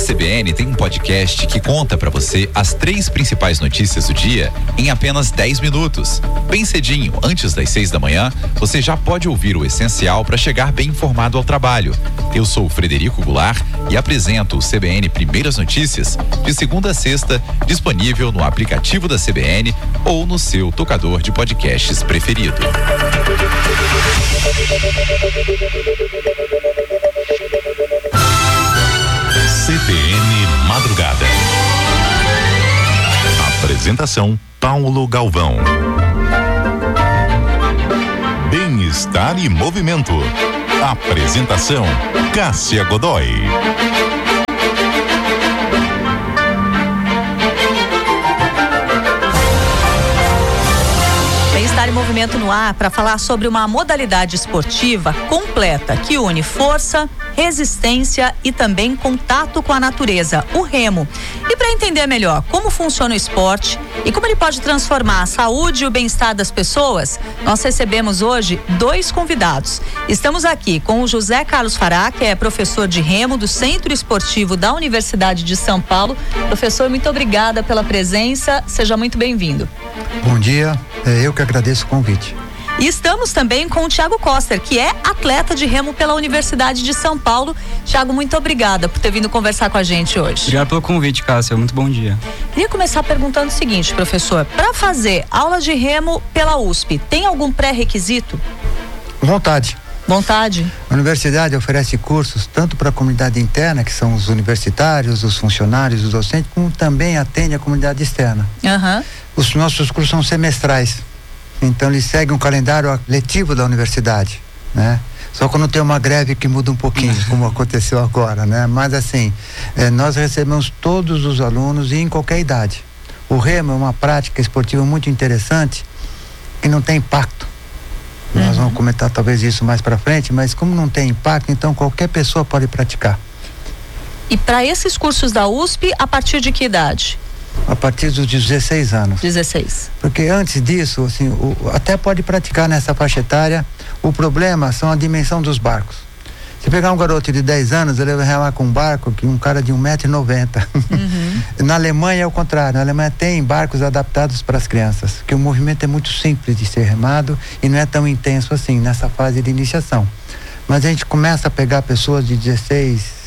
CBN tem um podcast que conta pra você as 3 principais notícias do dia em apenas 10 minutos. Bem cedinho, antes das 6 da manhã, você já pode ouvir o essencial para chegar bem informado ao trabalho. Eu sou o Frederico Goulart e apresento o CBN Primeiras Notícias de segunda a sexta, disponível no aplicativo da CBN ou no seu tocador de podcasts preferido. CBN Madrugada. Apresentação: Paulo Galvão. Bem-estar e movimento. Apresentação: Cássia Godoy. Bem-estar e movimento no ar para falar sobre uma modalidade esportiva completa que une força, resistência e também contato com a natureza, o remo. E para entender melhor como funciona o esporte e como ele pode transformar a saúde e o bem-estar das pessoas, nós recebemos hoje 2 convidados. Estamos aqui com o José Carlos Fará, que é professor de remo do Centro Esportivo da Universidade de São Paulo. Professor, muito obrigada pela presença, seja muito bem-vindo. Bom dia, eu que agradeço o convite. E estamos também com o Thiago Koster, que é atleta de remo pela Universidade de São Paulo. Thiago, muito obrigada por ter vindo conversar com a gente hoje. Obrigado pelo convite, Cássia. Muito bom dia. Queria começar perguntando o seguinte, professor. Para fazer aula de remo pela USP, tem algum pré-requisito? Vontade. A universidade oferece cursos tanto para a comunidade interna, que são os universitários, os funcionários, os docentes, como também atende a comunidade externa. Os nossos cursos são semestrais. Então ele segue um calendário letivo da universidade, né? Só quando tem uma greve que muda um pouquinho, como aconteceu agora, né? Mas assim, nós recebemos todos os alunos e em qualquer idade. O remo é uma prática esportiva muito interessante que não tem impacto. Nós vamos comentar talvez isso mais para frente, mas como não tem impacto, então qualquer pessoa pode praticar. E para esses cursos da USP, a partir de que idade? A partir dos 16 anos. 16. Porque antes disso, assim, até pode praticar nessa faixa etária. O problema são a dimensão dos barcos. Se pegar um garoto de 10 anos, ele vai remar com um barco que um cara de 1,90 m. Na Alemanha é o contrário. Na Alemanha tem barcos adaptados para as crianças, que o movimento é muito simples de ser remado e não é tão intenso assim nessa fase de iniciação. Mas a gente começa a pegar pessoas de 16,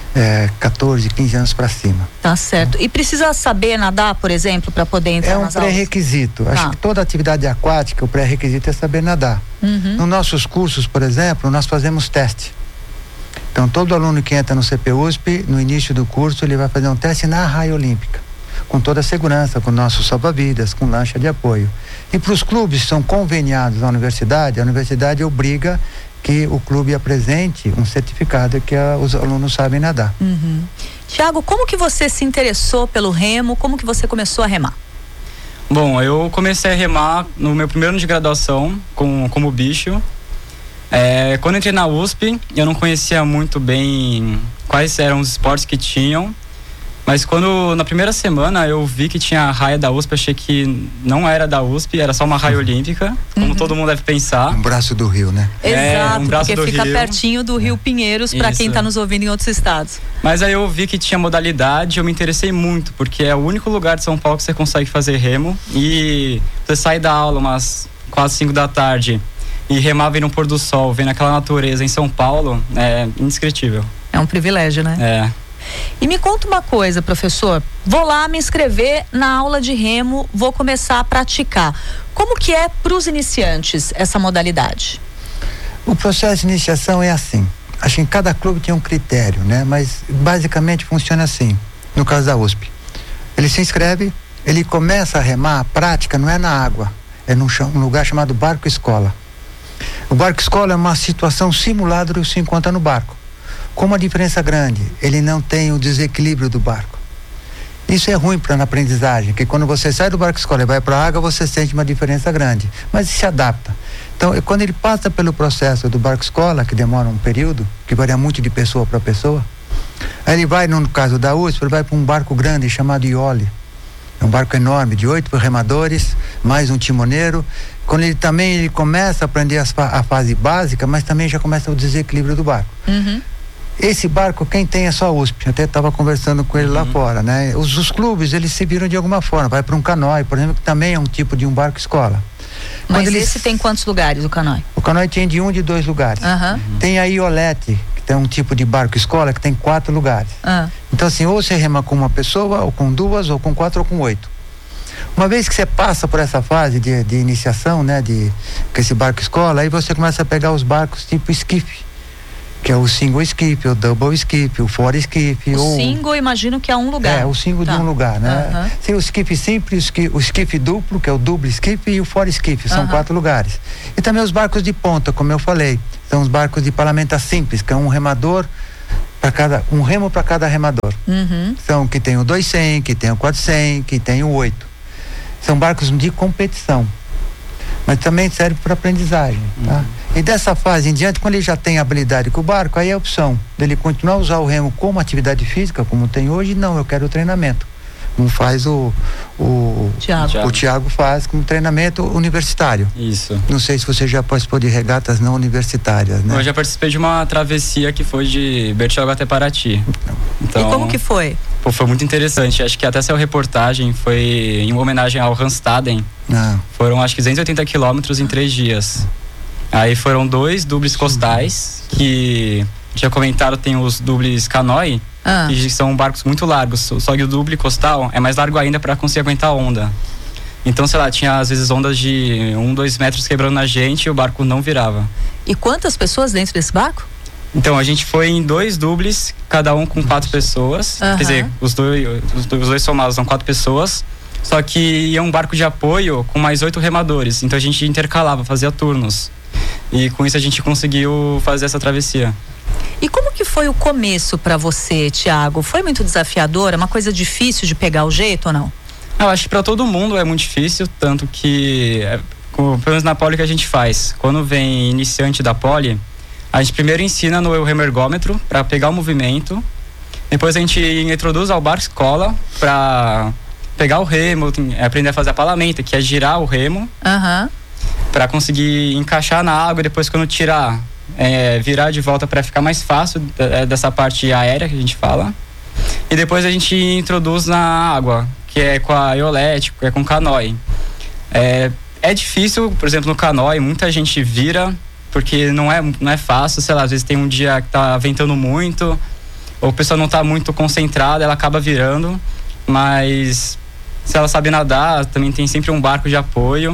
14, 15 anos para cima. Tá certo. E precisa saber nadar, por exemplo, para poder entrar nas aulas? É um pré-requisito. Acho que toda atividade aquática, o pré-requisito é saber nadar. Nos nossos cursos, por exemplo, nós fazemos teste. Então, todo aluno que entra no CPUSP, no início do curso, ele vai fazer um teste na raia olímpica, com toda a segurança, com nossos salva-vidas, com lancha de apoio. E para os clubes que são conveniados à universidade, a universidade obriga que o clube apresente um certificado que os alunos sabem nadar. Thiago, como que você se interessou pelo remo? Como que você começou a remar? Bom, eu comecei a remar no meu primeiro ano de graduação como bicho. Quando entrei na USP, eu não conhecia muito bem quais eram os esportes que tinham, mas quando na primeira semana eu vi que tinha a raia da USP, achei que não era da USP, era só uma raia olímpica, como todo mundo deve pensar. Um braço do rio, né? Exato, um braço porque fica rio. Pertinho do Rio Pinheiros, para quem está nos ouvindo em outros estados. Mas aí eu vi que tinha modalidade, eu me interessei muito, porque é o único lugar de São Paulo que você consegue fazer remo, e você sai da aula umas 4, 5 da tarde e remar vendo o pôr do sol, vendo aquela natureza em São Paulo, é indescritível. É um privilégio, né? E me conta uma coisa, professor. Vou lá me inscrever na aula de remo, vou começar a praticar. Como que é para os iniciantes essa modalidade? O processo de iniciação é assim. Acho que em cada clube tem um critério, né? Mas basicamente funciona assim. No caso da USP, ele se inscreve, ele começa a remar. A prática não é na água, é num lugar chamado barco escola. O barco escola é uma situação simulada do que se encontra no barco. Como a diferença grande, ele não tem o desequilíbrio do barco. Isso é ruim para a aprendizagem, porque quando você sai do barco escola e vai para a água, você sente uma diferença grande, mas se adapta. Então, quando ele passa pelo processo do barco escola, que demora um período, que varia muito de pessoa para pessoa, aí ele vai, no caso da USP, ele vai para um barco grande chamado Iole. É um barco enorme, de 8 remadores, mais um timoneiro. Quando ele começa a aprender a fase básica, mas também já começa o desequilíbrio do barco. Esse barco, quem tem é só a USP. Até estava conversando com ele lá fora, né? Os clubes, eles se viram de alguma forma. Vai para um canoe, por exemplo, que também é um tipo de um barco escola. Mas esse tem quantos lugares, o canoe? O canoe tem de 1 de 2 lugares. Tem a iolete, que tem um tipo de barco escola que tem 4 lugares. Então assim, ou você rema com uma pessoa, ou com 2, ou com 4, ou com 8. Uma vez que você passa por essa fase de iniciação, né, com esse barco escola, aí você começa a pegar os barcos tipo esquife, que é o single skiff, o double skiff, o four skiff. O single, imagino que é um lugar. O single de um lugar, né? Tem o skiff simples, o skiff duplo, que é o double skiff, e o four skiff, são 4 lugares. E também os barcos de ponta, como eu falei, são os barcos de palamenta simples, que é um remador um remo para cada remador. São que tem o 200, que tem o 400, que tem o 8. São barcos de competição, mas também serve para aprendizagem, tá? E dessa fase em diante, quando ele já tem habilidade com o barco, aí é a opção dele continuar a usar o remo como atividade física, como tem hoje. Não, eu quero o treinamento, como faz o Thiago faz como treinamento universitário. Isso. Não sei se você já participou de regatas não universitárias, né? Eu já participei de uma travessia que foi de Bertioga até Paraty. Então, e como que foi? Foi muito interessante. Acho que até saiu reportagem, foi em homenagem ao Hans Staden. Foram acho que 280 quilômetros em 3 dias. Aí foram 2 dubles costais, que já comentaram, tem os dubles canoe, que são barcos muito largos, só que o duble costal é mais largo ainda para conseguir aguentar a onda. Então, sei lá, tinha às vezes ondas de 2 metros quebrando na gente e o barco não virava. E quantas pessoas dentro desse barco? Então, a gente foi em 2 dubles, cada um com 4 pessoas. Quer dizer, os dois somados são 4 pessoas. Só que ia um barco de apoio com mais 8 remadores. Então a gente intercalava, fazia turnos. E com isso a gente conseguiu fazer essa travessia. E como que foi o começo para você, Thiago? Foi muito desafiador? É uma coisa difícil de pegar o jeito ou não? Eu acho que para todo mundo é muito difícil, tanto que, pelo menos na pole que a gente faz, quando vem iniciante da pole, a gente primeiro ensina no remergômetro para pegar o movimento, depois a gente introduz ao barco escola para pegar o remo, aprender a fazer a palamenta, que é girar o remo, para conseguir encaixar na água, e depois quando tirar, virar de volta para ficar mais fácil dessa parte aérea que a gente fala. E depois a gente introduz na água, que é com a iolete, que é com canoe. É difícil, por exemplo, no canoe, muita gente vira, porque não é fácil, sei lá, às vezes tem um dia que tá ventando muito, ou a pessoa não tá muito concentrada, ela acaba virando, mas se ela sabe nadar, também tem sempre um barco de apoio,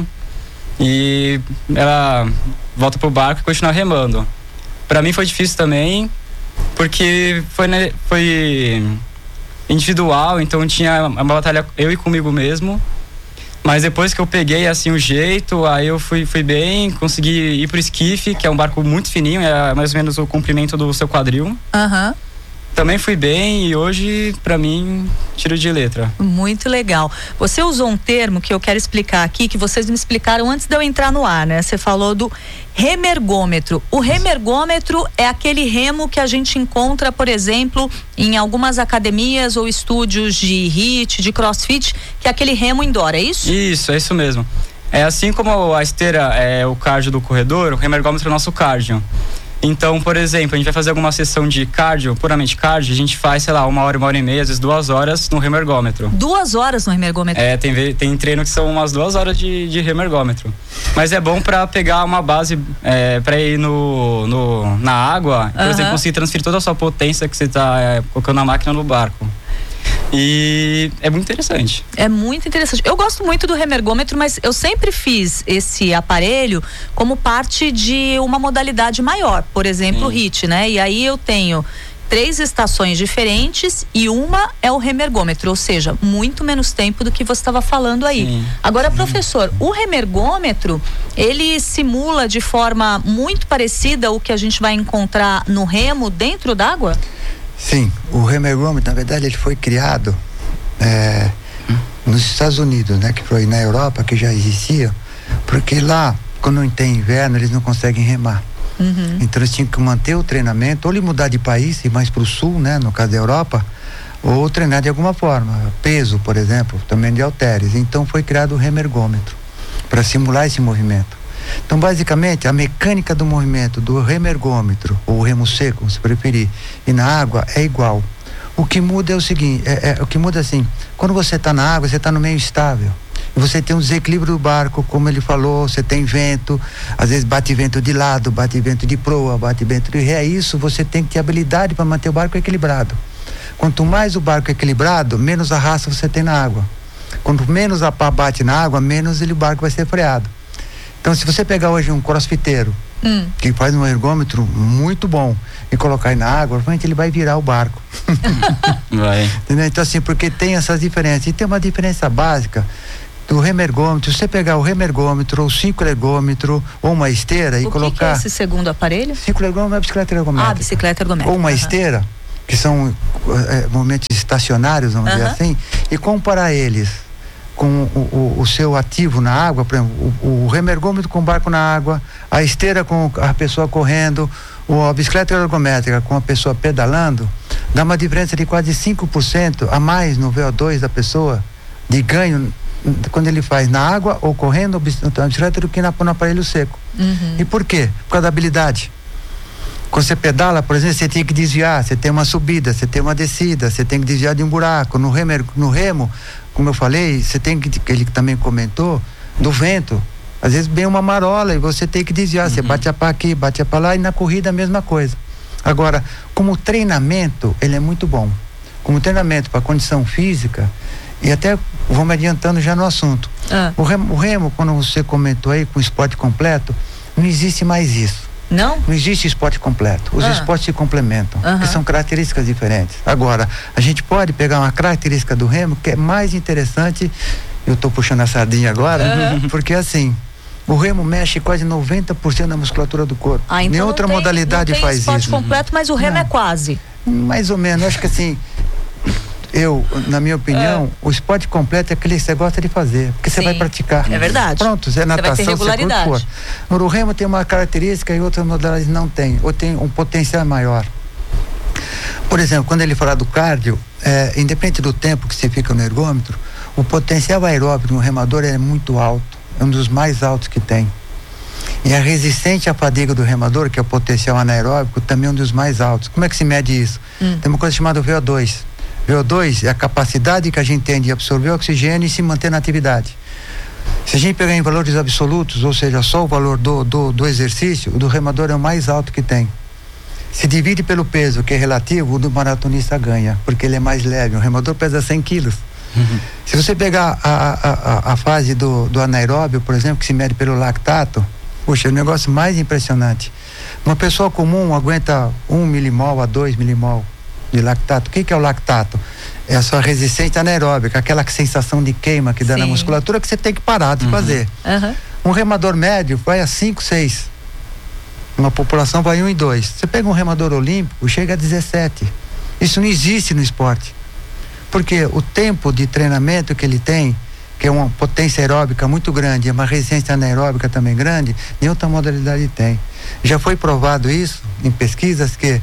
e ela volta pro barco e continua remando. Pra mim foi difícil também, porque foi individual, então tinha uma batalha eu e comigo mesmo. Mas depois que eu peguei assim o jeito, aí eu fui bem, consegui ir pro esquife, que é um barco muito fininho, é mais ou menos o comprimento do seu quadril. Também fui bem e hoje, pra mim, tiro de letra. Muito legal. Você usou um termo que eu quero explicar aqui, que vocês me explicaram antes de eu entrar no ar, né? Você falou do remergômetro. O remergômetro é aquele remo que a gente encontra, por exemplo, em algumas academias ou estúdios de HIIT, de CrossFit, que é aquele remo indoor, é isso? Isso, é isso mesmo. É assim como a esteira é o cardio do corredor, o remergômetro é o nosso cardio. Então, por exemplo, a gente vai fazer alguma sessão de cardio, puramente cardio, a gente faz, sei lá, 1 hora, 1 hora e meia, às vezes 2 horas no remergômetro. 2 horas no remergômetro? Tem treino que são umas 2 horas de remergômetro. Mas é bom pra pegar uma base, pra ir na água, por exemplo, conseguir transferir toda a sua potência que você tá colocando na máquina no barco. E é muito interessante. É muito interessante. Eu gosto muito do remergômetro, mas eu sempre fiz esse aparelho como parte de uma modalidade maior, por exemplo, o HIIT, né? E aí eu tenho 3 estações diferentes e uma é o remergômetro, ou seja, muito menos tempo do que você estava falando aí. Sim. Agora, professor, o remergômetro, ele simula de forma muito parecida o que a gente vai encontrar no remo dentro d'água? Sim, o remergômetro, na verdade, ele foi criado nos Estados Unidos, né? Que foi na Europa, que já existia, porque lá, quando não tem inverno, eles não conseguem remar. Então eles tinham que manter o treinamento, ou ele mudar de país, ir mais para o sul, né? No caso da Europa, ou treinar de alguma forma, peso, por exemplo, também de halteres. Então foi criado o remergômetro, para simular esse movimento. Então, basicamente, a mecânica do movimento do remo ergômetro, ou remo seco, se preferir, e na água é igual. O que muda é o seguinte, o que muda assim, quando você está na água, você está no meio estável. E você tem um desequilíbrio do barco, como ele falou, você tem vento, às vezes bate vento de lado, bate vento de proa, bate vento de ré. Isso você tem que ter habilidade para manter o barco equilibrado. Quanto mais o barco é equilibrado, menos arrasto você tem na água. Quanto menos a pá bate na água, menos o barco vai ser freado. Então, se você pegar hoje um crossfiteiro, que faz um ergômetro muito bom, e colocar aí na água, provavelmente ele vai virar o barco. Vai. Entendeu? Então, assim, porque tem essas diferenças. E tem uma diferença básica do remo ergômetro. Se você pegar o remo ergômetro, ou o círculo ergômetro, ou uma esteira, e colocar... O que é esse segundo aparelho? Círculo ergômetro é a bicicleta ergométrica. Ah, bicicleta ergométrica. Ou uma esteira, que são movimentos estacionários, vamos dizer assim, e comparar eles com o seu ativo na água, por exemplo, o remo ergômetro com o barco na água, a esteira com a pessoa correndo, ou a bicicleta ergométrica com a pessoa pedalando, dá uma diferença de quase 5% a mais no VO2 da pessoa, de ganho, quando ele faz na água ou correndo na bicicleta, do que no aparelho seco. E por quê? Por causa da habilidade. Quando você pedala, por exemplo, você tem que desviar, você tem uma subida, você tem uma descida, você tem que desviar de um buraco. No remo, como eu falei, você tem que, ele também comentou, do vento. Às vezes vem uma marola e você tem que desviar, você bate a pá aqui, bate a pá lá, e na corrida a mesma coisa. Agora, como treinamento, ele é muito bom. Como treinamento para condição física, e até vamos adiantando já no assunto. O remo, quando você comentou aí com o esporte completo, não existe mais isso. Não? Não existe esporte completo. Os esportes se complementam, porque são características diferentes. Agora, a gente pode pegar uma característica do remo que é mais interessante, eu estou puxando a sardinha agora, porque assim, o remo mexe quase 90% da musculatura do corpo. Então nem outra modalidade faz isso. Não tem esporte completo, mas o remo é quase. Mais ou menos, acho que assim, na minha opinião, o esporte completo é aquele que você gosta de fazer, porque você vai praticar. É verdade. Pronto, você é natação, você vai ter regularidade. O remo tem uma característica e outras modalidades não tem, ou tem um potencial maior. Por exemplo, quando ele fala do cardio, independente do tempo que você fica no ergômetro, o potencial aeróbico no remador é muito alto, é um dos mais altos que tem. E a resistência à fadiga do remador, que é o potencial anaeróbico, também é um dos mais altos. Como é que se mede isso? Tem uma coisa chamada VO2. VO2 é a capacidade que a gente tem de absorver oxigênio e se manter na atividade. Se a gente pegar em valores absolutos, ou seja, só o valor do exercício, o do remador é o mais alto que tem. Se divide pelo peso, que é relativo, o do maratonista ganha, porque ele é mais leve. O remador pesa 100 quilos. Se você pegar a fase do anaeróbio, por exemplo, que se mede pelo lactato, puxa, é o negócio mais impressionante. Uma pessoa comum aguenta 1 milimol a 2 milimol de lactato. O que é o lactato? É a sua resistência anaeróbica, aquela sensação de queima que dá na musculatura, que você tem que parar de fazer. Um remador médio vai a 5, 6. Uma população vai 1 e 2. Você pega um remador olímpico, chega a 17. Isso não existe no esporte. Porque o tempo de treinamento que ele tem, que é uma potência aeróbica muito grande, é uma resistência anaeróbica também grande, nenhuma outra modalidade tem. Já foi provado isso em pesquisas que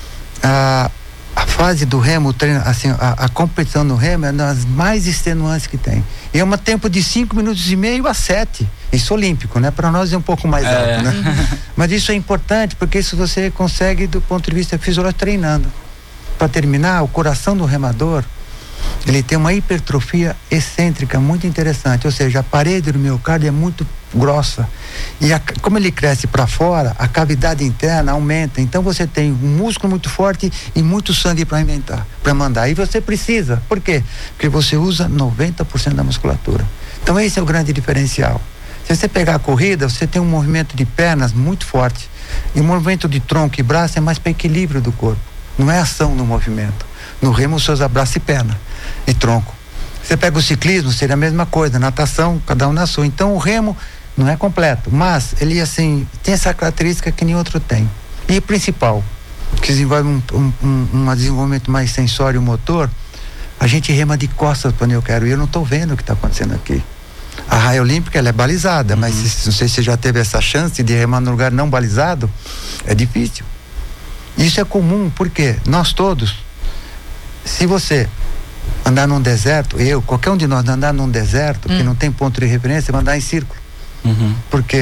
a fase do remo, assim, a competição no remo é das mais extenuantes que tem. E é um tempo de 5 minutos e meio a 7. Isso olímpico, né? Para nós é um pouco mais alto, né? Mas isso é importante, porque isso você consegue do ponto de vista fisiológico treinando. Para terminar, o coração do remador, ele tem uma hipertrofia excêntrica muito interessante, ou seja, a parede do miocárdio é muito grossa e como ele cresce para fora, a cavidade interna aumenta, então você tem um músculo muito forte e muito sangue para mandar, e você precisa, por quê? Porque você usa 90% da musculatura. Então esse é o grande diferencial. Se você pegar a corrida, você tem um movimento de pernas muito forte, e o movimento de tronco e braço é mais para equilíbrio do corpo, não é ação no movimento. No remo você usa braço e perna e tronco. Você pega o ciclismo, seria a mesma coisa, natação, cada um na sua. Então o remo não é completo, mas ele assim tem essa característica que nenhum outro tem. E o principal, que desenvolve um desenvolvimento mais sensório motor, a gente rema de costas para onde eu quero, e eu não estou vendo o que está acontecendo aqui. A raia olímpica, ela é balizada, mas não sei se você já teve essa chance de remar num lugar não balizado, é difícil. Isso é comum, porque nós todos, se você andar num deserto, qualquer um de nós andar num deserto que não tem ponto de referência, vai andar em círculo. Por quê?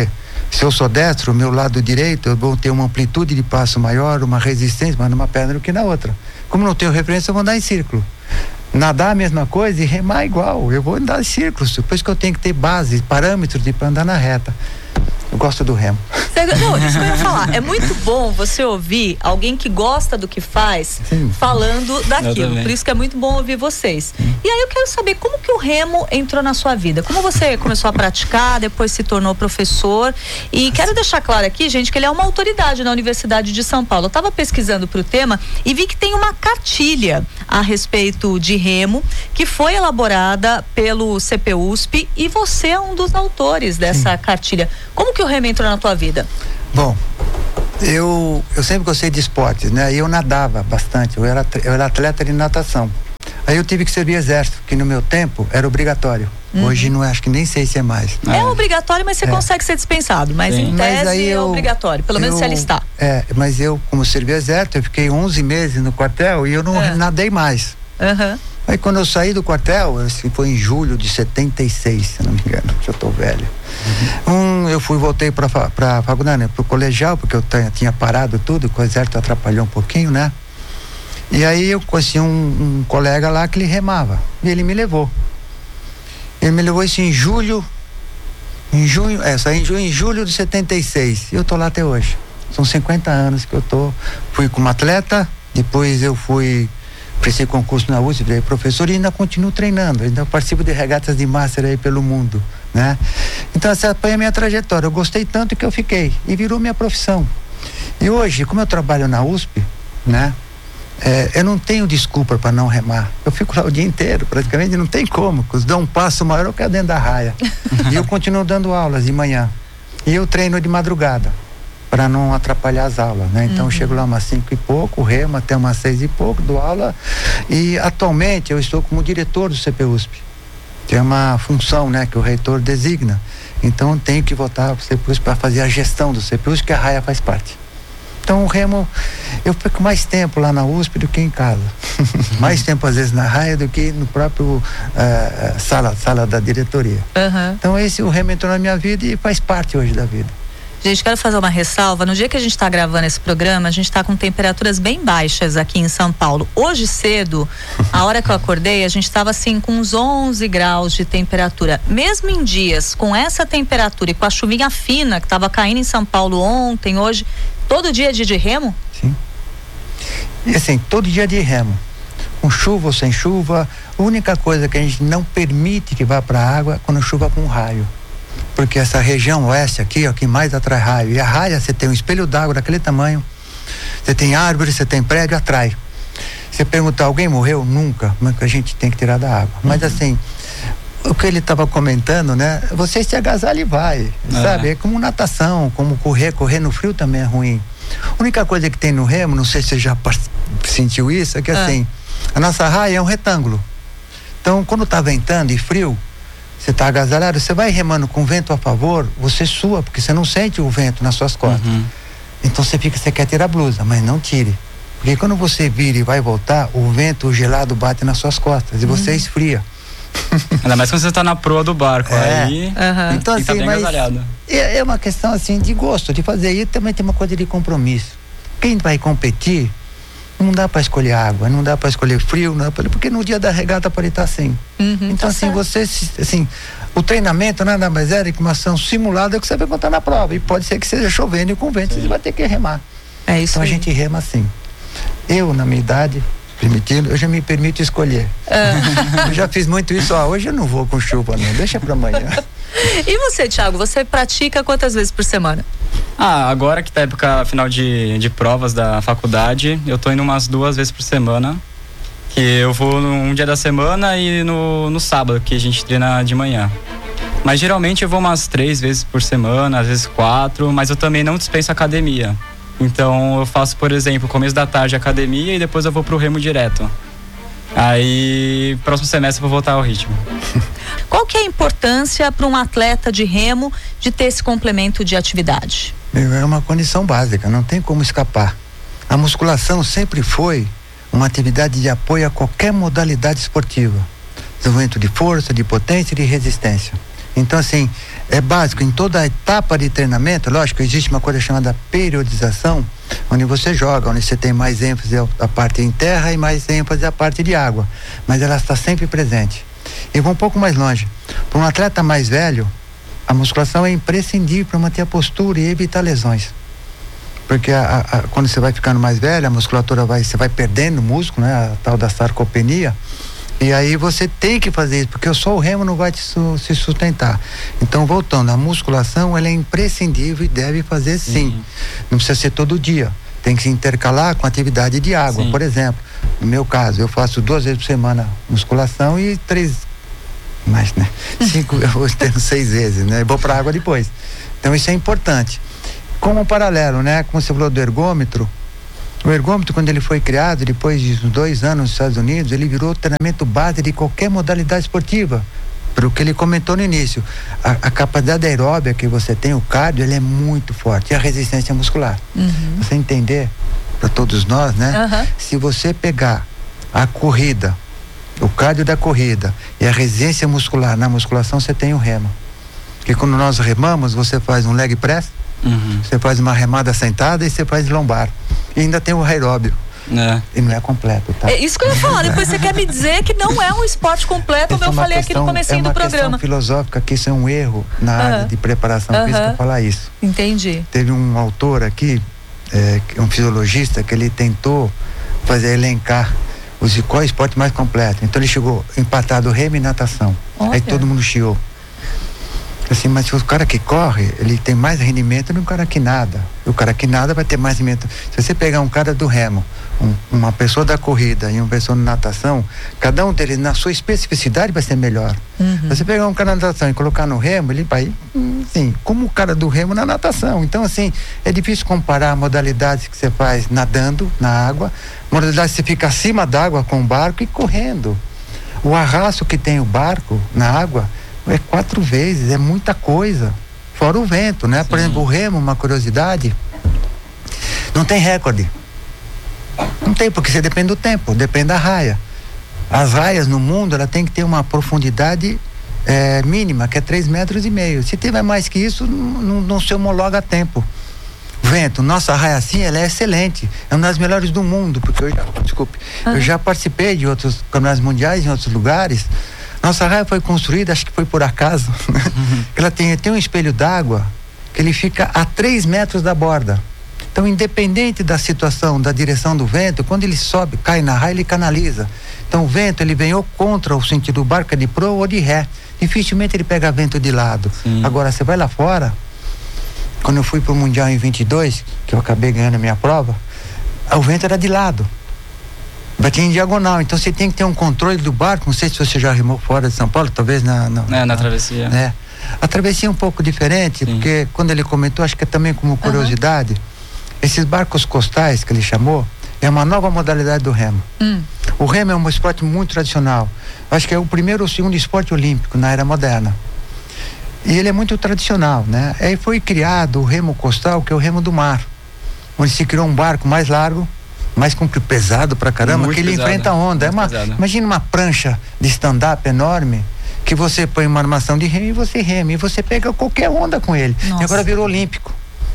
Se eu sou destro, o meu lado direito, eu vou ter uma amplitude de passo maior, uma resistência, mas numa perna do que na outra. Como não tenho referência, eu vou andar em círculo. Nadar a mesma coisa e remar igual. Eu vou andar em círculos. Depois que eu tenho que ter base, parâmetros para andar na reta. Eu gosto do remo. Não, isso que eu ia falar. É muito bom você ouvir alguém que gosta do que faz, sim, falando daquilo. Por isso que é muito bom ouvir vocês. E aí eu quero saber como que o remo entrou na sua vida. Como você começou a praticar, depois se tornou professor. E quero deixar claro aqui, gente, que ele é uma autoridade na Universidade de São Paulo. Eu estava pesquisando para o tema e vi que tem uma cartilha a respeito de remo que foi elaborada pelo CPUSP e você é um dos autores dessa cartilha. Como que o remo entrou na tua vida? Bom, eu sempre gostei de esportes, né? Eu nadava bastante, eu era atleta de natação. Aí eu tive que servir exército, que no meu tempo era obrigatório. Hoje não, acho que nem sei se é mais. É obrigatório, mas você consegue ser dispensado. Mas sim, em tese é obrigatório, pelo menos se alistar. Mas eu, como servi exército, eu fiquei 11 meses no quartel e eu não nadei mais. Aí quando eu saí do quartel, assim, foi em julho de 76, se não me engano, já estou velho. Eu voltei para a faculdade, né, para o colegial, porque eu tinha parado tudo, o exército atrapalhou um pouquinho, né? E aí eu conheci um colega lá que ele remava, e ele me levou. Ele me levou isso em julho de 76, e eu tô lá até hoje. São 50 anos que eu fui como atleta, depois eu prestei concurso na USP, virei professor e ainda continuo treinando, ainda participo de regatas de master aí pelo mundo, né? Então essa foi a minha trajetória, eu gostei tanto que eu fiquei e virou minha profissão. E hoje, como eu trabalho na USP, né? Eu não tenho desculpa para não remar. Eu fico lá o dia inteiro, praticamente não tem como. Se dou um passo maior, eu quero dentro da raia. E eu continuo dando aulas de manhã. E eu treino de madrugada, para não atrapalhar as aulas, né? Então eu chego lá umas 5 e pouco, remo até umas 6 e pouco, dou aula. E atualmente eu estou como diretor do CPUSP. Que é uma função, né, que o reitor designa. Então eu tenho que voltar para o CPUSP para fazer a gestão do CPUSP, que a raia faz parte. Então o remo, eu fico mais tempo lá na USP do que em casa. Mais tempo às vezes na raia do que no próprio sala da diretoria. Então o remo entrou na minha vida e faz parte hoje da vida. Gente, quero fazer uma ressalva. No dia que a gente está gravando esse programa, a gente está com temperaturas bem baixas aqui em São Paulo. Hoje cedo, a hora que eu acordei, a gente estava assim com uns 11 graus de temperatura. Mesmo em dias com essa temperatura e com a chuvinha fina que estava caindo em São Paulo ontem, hoje, todo dia é dia de remo? Sim. E assim, todo dia é de remo. Com chuva ou sem chuva, a única coisa que a gente não permite que vá para a água é quando chuva com raio. Porque essa região oeste aqui é o que mais atrai raio. E a raia, você tem um espelho d'água daquele tamanho, você tem árvore, você tem prédio, atrai. Você perguntar, alguém morreu? Nunca, mas a gente tem que tirar da água. Mas assim, o que ele estava comentando, né? Você se agasalha e vai, sabe? É como natação, como correr no frio também é ruim. A única coisa que tem no remo, não sei se você já sentiu isso, é que assim, a nossa raia é um retângulo. Então, quando tá ventando e frio, você tá agasalhado, você vai remando com vento a favor, você sua, porque você não sente o vento nas suas costas. Então você quer tirar a blusa, mas não tire. Porque quando você vira e vai voltar, o vento gelado bate nas suas costas e você esfria. Ainda mais quando você está na proa do barco, aí então, assim, tá bem agasalhado. É uma questão assim de gosto, de fazer. E também tem uma coisa de compromisso. Quem vai competir, não dá para escolher água, não dá para escolher frio, não dá pra, porque no dia da regata pode estar assim. Então assim, o treinamento nada mais é que uma ação simulada que você vai botar na prova. E pode ser que seja chovendo e com vento, você vai ter que remar. É isso. Então a gente rema assim. Eu, na minha idade, permitindo, eu já me permito escolher. Eu já fiz muito isso, hoje eu não vou com chuva não, deixa para amanhã. E você, Thiago, você pratica quantas vezes por semana? Agora que tá época final de provas da faculdade, eu tô indo umas 2 vezes por semana, que eu vou um dia da semana e no sábado, que a gente treina de manhã. Mas geralmente eu vou umas 3 vezes por semana, às vezes 4, mas eu também não dispenso academia. Então eu faço, por exemplo, começo da tarde academia e depois eu vou pro remo direto. Aí, próximo semestre eu vou voltar ao ritmo. Qual que é a importância para um atleta de remo de ter esse complemento de atividade? É uma condição básica, não tem como escapar. A musculação sempre foi uma atividade de apoio a qualquer modalidade esportiva. Desenvolvimento de força, de potência e de resistência. Então, assim, é básico, em toda a etapa de treinamento, lógico, existe uma coisa chamada periodização, onde você joga, onde você tem mais ênfase a parte em terra e mais ênfase a parte de água, mas ela está sempre presente. E vou um pouco mais longe. Para um atleta mais velho, a musculação é imprescindível para manter a postura e evitar lesões. Porque quando você vai ficando mais velho, a musculatura você vai perdendo músculo, né? A tal da sarcopenia. E aí você tem que fazer isso, porque só o remo não vai se sustentar. Então, voltando, a musculação ela é imprescindível e deve fazer sim. Não precisa ser todo dia. Tem que se intercalar com atividade de água. Sim. Por exemplo, no meu caso, eu faço 2 vezes por semana musculação e 5, eu vou tendo 6 vezes, né? E vou para água depois. Então, isso é importante. Como um paralelo, né? Como você falou do ergômetro, o ergômetro, quando ele foi criado, depois de 2 anos nos Estados Unidos, ele virou treinamento base de qualquer modalidade esportiva. Pelo que ele comentou no início, a capacidade aeróbica que você tem, o cardio, ele é muito forte. E a resistência muscular. Você entender, para todos nós, né? Se você pegar a corrida, o cardio da corrida e a resistência muscular na musculação, você tem o remo. Porque quando nós remamos, você faz um leg press, você faz uma remada sentada e você faz lombar. E ainda tem o aeróbio. E não é completo, tá? É isso que eu ia falar. Depois você quer me dizer que não é um esporte completo, como eu falei aqui no comecinho do programa. É uma questão filosófica, que isso é um erro na área de preparação física falar isso. Entendi. Teve um autor aqui, um fisiologista, que ele tentou elencar qual é o esporte mais completo. Então ele chegou empatado remo e natação. Aí todo mundo chiou. Assim, mas se o cara que corre, ele tem mais rendimento do que o cara que nada. O cara que nada vai ter mais rendimento. Se você pegar um cara do remo, uma pessoa da corrida e uma pessoa de natação, cada um deles, na sua especificidade, vai ser melhor. Se você pegar um cara na natação e colocar no remo, ele vai, sim, como o cara do remo na natação. Então, assim, é difícil comparar modalidades que você faz nadando na água, modalidades que você fica acima da água com o barco e correndo. O arrasto que tem o barco na água é 4 vezes, é muita coisa. Fora o vento, né? Sim. Por exemplo, o remo, uma curiosidade, não tem recorde. Não tem, porque você depende do tempo, depende da raia. As raias no mundo, ela tem que ter uma profundidade mínima, que é 3,5 metros. Se tiver mais que isso, não se homologa a tempo. Vento, nossa raia assim, ela é excelente. É uma das melhores do mundo, porque eu já participei de outros campeonatos mundiais em outros lugares. Nossa raia foi construída, acho que foi por acaso. Ela tem um espelho d'água que ele fica a 3 metros da borda. Então, independente da situação, da direção do vento, quando ele sobe, cai na raia, ele canaliza. Então, o vento, ele vem ou contra o sentido do barco, de proa ou de ré. Dificilmente ele pega vento de lado. Sim. Agora, você vai lá fora, quando eu fui para o Mundial em 22, que eu acabei ganhando a minha prova, o vento era de lado. Batia em diagonal, então você tem que ter um controle do barco. Não sei se você já remou fora de São Paulo, talvez na travessia. A travessia é um pouco diferente, porque quando ele comentou, acho que é também como curiosidade, esses barcos costais que ele chamou, é uma nova modalidade do remo. O remo é um esporte muito tradicional. Acho que é o primeiro ou segundo esporte olímpico na era moderna. E ele é muito tradicional, né? Aí foi criado o remo costal, que é o remo do mar, onde se criou um barco mais largo, mais pesado pra caramba, muito que ele pesado, enfrenta a onda. Imagina uma prancha de stand-up enorme, que você põe uma armação de remo e você rema, e você pega qualquer onda com ele. Nossa. E agora virou olímpico.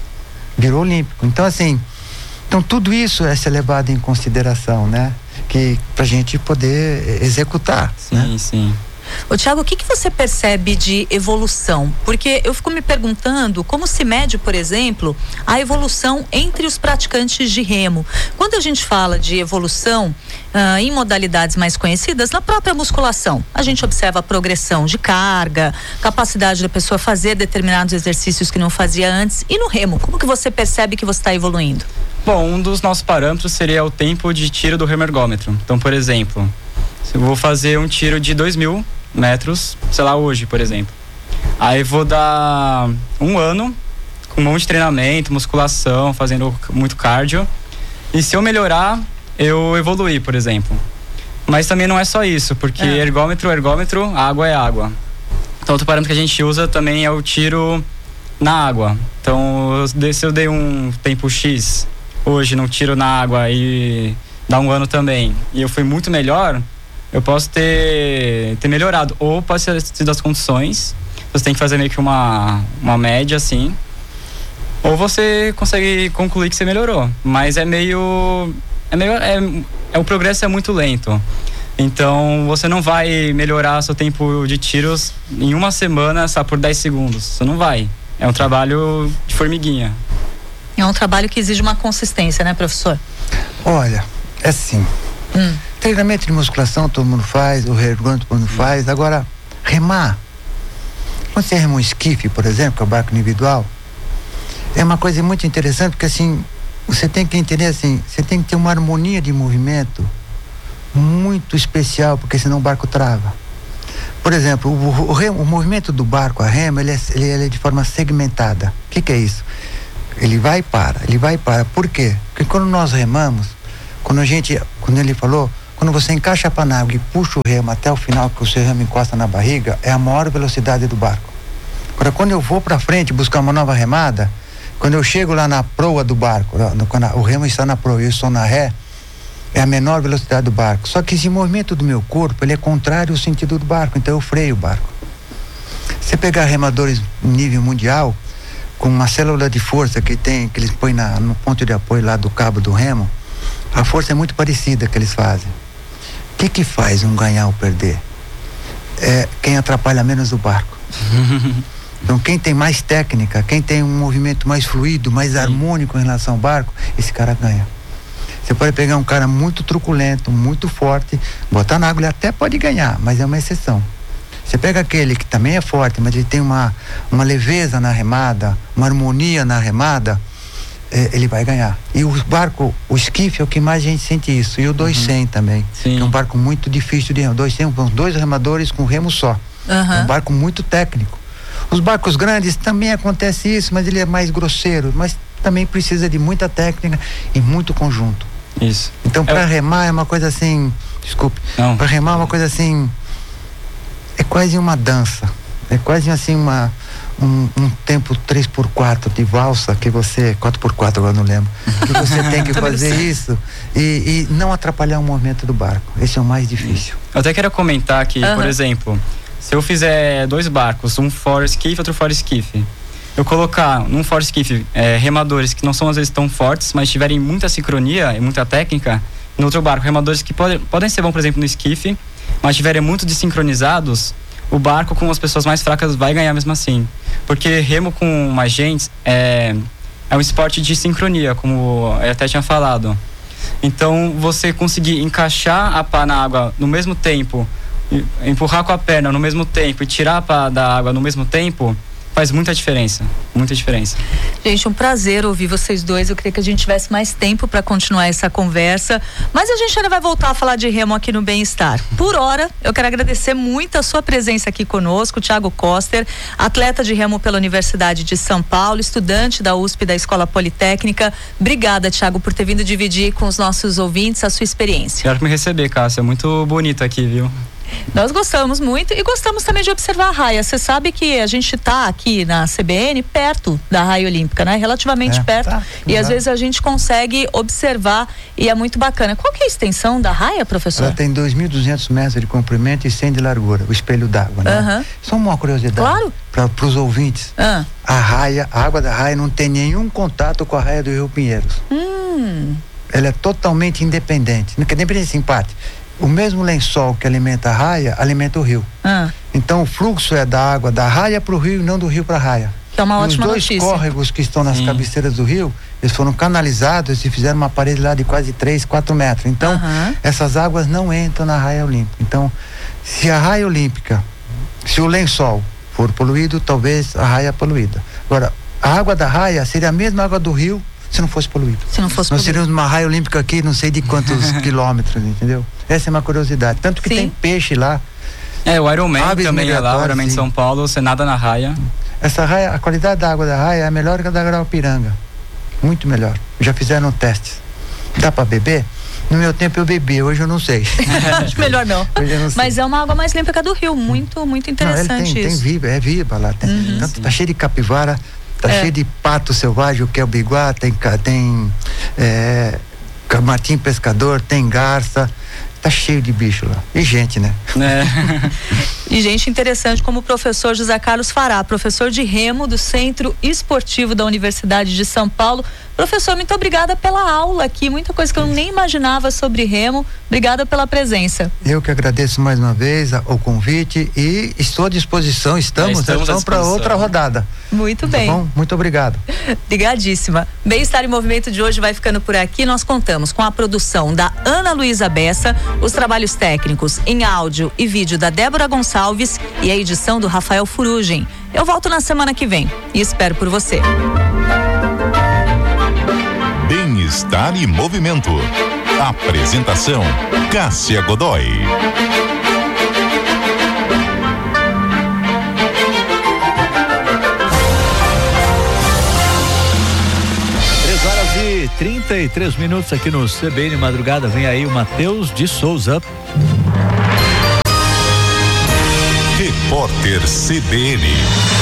Então, assim, tudo isso é ser levado em consideração, né? Que pra gente poder executar. Sim, né? Sim. Ô, Thiago, o que você percebe de evolução? Porque eu fico me perguntando como se mede, por exemplo, a evolução entre os praticantes de remo. Quando a gente fala de evolução em modalidades mais conhecidas, na própria musculação, a gente observa a progressão de carga, capacidade da pessoa fazer determinados exercícios que não fazia antes. E no remo, como que você percebe que você está evoluindo? Bom, um dos nossos parâmetros seria o tempo de tiro do remo ergômetro. Então, por exemplo, se eu vou fazer um tiro de 2.000 metros, sei lá, hoje, por exemplo. Aí vou dar 1 ano com um monte de treinamento, musculação, fazendo muito cardio. E se eu melhorar, eu evoluir, por exemplo. Mas também não é só isso, porque ergômetro, água é água. Então, outro parâmetro que a gente usa também é o tiro na água. Então, se eu dei um tempo X hoje num tiro na água e dá 1 ano também, e eu fui muito melhor, eu posso ter melhorado, ou pode ser das condições você tem que fazer meio que uma média, assim. Ou você consegue concluir que você melhorou. Mas o progresso é muito lento. Então, você não vai melhorar seu tempo de tiros em uma semana, só por 10 segundos. Você não vai. É um trabalho de formiguinha. É um trabalho que exige uma consistência, né, professor? Olha, é assim. Treinamento de musculação todo mundo faz, o reerguamento todo mundo faz. Agora, remar. Quando você rema um esquife, por exemplo, que é o barco individual, é uma coisa muito interessante, porque assim, você tem que entender assim, você tem que ter uma harmonia de movimento muito especial, porque senão o barco trava. Por exemplo, o movimento do barco a remo, ele é de forma segmentada. O que é isso? Ele vai e para, ele vai e para. Por quê? Porque quando nós remamos, quando ele falou, quando você encaixa a panágua e puxa o remo até o final, que o seu remo encosta na barriga, é a maior velocidade do barco. Agora, quando eu vou para frente buscar uma nova remada, quando eu chego lá na proa do barco, quando o remo está na proa e eu estou na ré, é a menor velocidade do barco. Só que esse movimento do meu corpo, ele é contrário ao sentido do barco, então eu freio o barco. Você pegar remadores em nível mundial, com uma célula de força que eles põem no ponto de apoio lá do cabo do remo, a força é muito parecida que eles fazem. O que faz um ganhar ou perder? É quem atrapalha menos o barco. Então, quem tem mais técnica, quem tem um movimento mais fluido, mais harmônico em relação ao barco, esse cara ganha. Você pode pegar um cara muito truculento, muito forte, botar na água, ele até pode ganhar, mas é uma exceção. Você pega aquele que também é forte, mas ele tem uma leveza na remada, uma harmonia na remada, ele vai ganhar. E o barco, o esquife é o que mais a gente sente isso. E o 200 também. Sim. Que é um barco muito difícil de remar. 200 são 2 remadores com remo só. É um barco muito técnico. Os barcos grandes também acontece isso, mas ele é mais grosseiro. Mas também precisa de muita técnica e muito conjunto. Isso. Então, para remar é uma coisa assim... Desculpe. Para remar é uma coisa assim... É quase uma dança. É quase assim um tempo 3x4 de valsa que você... 4x4 agora não lembro. Que você tem que fazer isso e não atrapalhar o movimento do barco. Esse é o mais difícil. Eu até quero comentar que, por exemplo, se eu fizer 2 barcos, um fora esquife e outro fora esquife, eu colocar num fora esquife remadores que não são às vezes tão fortes, mas tiverem muita sincronia e muita técnica, no outro barco, remadores que podem ser bons, por exemplo, no esquife, mas estiverem muito desincronizados, o barco com as pessoas mais fracas vai ganhar mesmo assim. Porque remo com mais gente é um esporte de sincronia, como eu até tinha falado. Então, você conseguir encaixar a pá na água no mesmo tempo, empurrar com a perna no mesmo tempo e tirar a pá da água no mesmo tempo, faz muita diferença, muita diferença. Gente, um prazer ouvir vocês dois. Eu queria que a gente tivesse mais tempo para continuar essa conversa, mas a gente ainda vai voltar a falar de remo aqui no Bem-Estar. Por hora, eu quero agradecer muito a sua presença aqui conosco, Thiago Koster, atleta de remo pela Universidade de São Paulo, estudante da USP da Escola Politécnica. Obrigada, Thiago, por ter vindo dividir com os nossos ouvintes a sua experiência. Quero me receber, Cássia, é muito bonito aqui, viu? Nós gostamos muito e gostamos também de observar a raia. Você sabe que a gente está aqui na CBN perto da raia olímpica, né? Relativamente perto. E às vezes a gente consegue observar e é muito bacana. Qual que é a extensão da raia, professor? Ela tem 2.200 metros de comprimento e 100 de largura, o espelho d'água, né? Só uma curiosidade. Claro. Para os ouvintes. A água da raia não tem nenhum contato com a raia do Rio Pinheiros. Ela é totalmente independente. Independente assim, parte. O mesmo lençol que alimenta a raia, alimenta o rio. Então o fluxo é da água da raia para o rio e não do rio para a raia. Que é uma ótima notícia. Os dois córregos que estão nas cabeceiras do rio, eles foram canalizados e fizeram uma parede lá de quase 3, 4 metros. Então, essas águas não entram na raia olímpica. Então, se a raia olímpica, se o lençol for poluído, talvez a raia é poluída. Agora, a água da raia seria a mesma água do rio se não fosse poluído. Nós teríamos uma raia olímpica aqui, não sei de quantos quilômetros, entendeu? Essa é uma curiosidade. Tanto que tem peixe lá. O Ironman também é lá, o Ironman de São Paulo, você nada na raia. Essa raia, a qualidade da água da raia é melhor que a da Guarapiranga. Muito melhor. Já fizeram testes. Dá para beber? No meu tempo eu bebi, hoje eu não sei. Acho melhor não. Mas é uma água mais limpa que a do rio. Muito, muito interessante isso. É viva lá. Tanto, tá cheio de capivara, tá cheio de pato selvagem, o que é o biguá, tem martim pescador, tem garça. Tá cheio de bicho lá. E gente, né? E gente interessante como o professor José Carlos Fará, professor de remo do Centro Esportivo da Universidade de São Paulo. Professor, muito obrigada pela aula aqui, muita coisa que eu nem imaginava sobre remo. Obrigada pela presença. Eu que agradeço mais uma vez o convite e estou à disposição, estamos para outra rodada. Muito bem. Tá bom? Muito obrigado. Obrigadíssima. Bem-Estar em Movimento de hoje vai ficando por aqui. Nós contamos com a produção da Ana Luísa Bessa, os trabalhos técnicos em áudio e vídeo da Débora Gonçalves e a edição do Rafael Furugem. Eu volto na semana que vem e espero por você. Bem-Estar e Movimento. Apresentação: Cássia Godoy. 3h33 aqui no CBN Madrugada. Vem aí o Matheus de Souza. Repórter CBN.